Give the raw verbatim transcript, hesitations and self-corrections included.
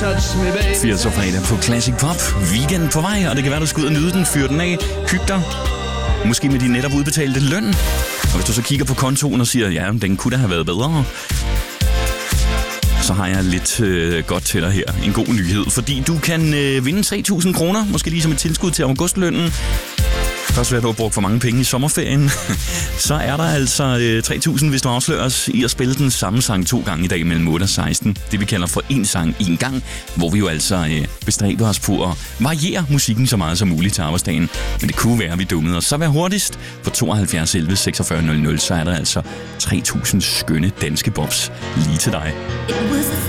firs år fredag på Classic Pop. Weekend på vej, og det kan være, du skal ud og nyde den, fyr den af, hygge dig. Måske med din netop udbetalte løn. Og hvis du så kigger på kontoen og siger, ja, den kunne da have været bedre, så har jeg lidt øh, godt til dig her. En god nyhed, fordi du kan øh, vinde tre tusind kroner, måske lige som et tilskud til augustlønnen. Først vil du have brugt for mange penge i sommerferien. Så er der altså øh, tre tusind, hvis du afslører os i at spille den samme sang to gange i dag mellem otte og seksten. Det vi kalder for en sang en gang, hvor vi jo altså øh, bestræber os på at variere musikken så meget som muligt til arbejdsdagen. Men det kunne være, at vi dummede os. Så vær hurtigst på tooghalvfjerds elleve seksogfyrre nul nul, så er der altså tre tusind skønne danske bobs lige til dig.